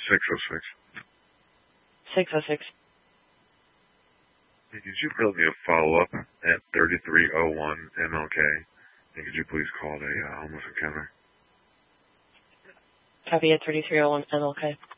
606. 606. Hey, could you build me a follow-up at 3301 MLK? And could you please call it a homeless encounter? Copy at 3301 MLK.